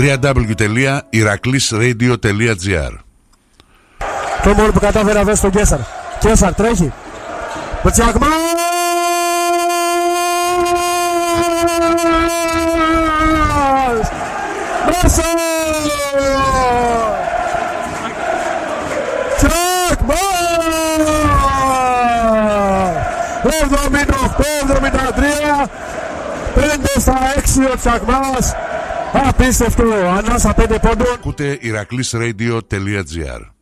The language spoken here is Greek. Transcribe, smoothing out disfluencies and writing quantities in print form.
www.iraklisradio.gr. Το μόνο που κατάφερε να δώσει τον Κέσσαρ. Κέσσαρ τρέχει. Με Τσακμάς! Μέσα! Τσακμάς! 78-73. 5-6 ο Τσακμάς. Απίστευτο. Ανάσα 5 πόντων. Ακούτε iraklisradio.gr.